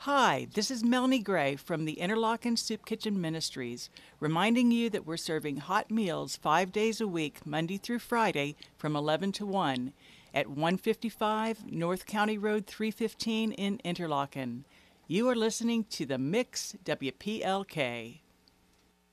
Hi, this is Melanie Gray from the Interlochen Soup Kitchen Ministries, reminding you that we're serving hot meals 5 days a week, Monday through Friday, from 11 to 1 at 155 North County Road 315 in Interlochen. You are listening to The Mix WPLK.